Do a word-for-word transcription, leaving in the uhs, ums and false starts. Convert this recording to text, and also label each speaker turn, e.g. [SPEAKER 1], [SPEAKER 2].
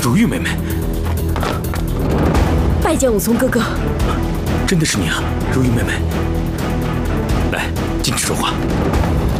[SPEAKER 1] 如玉妹妹，
[SPEAKER 2] 拜见武松哥哥。
[SPEAKER 1] 真的是你啊，如玉妹妹。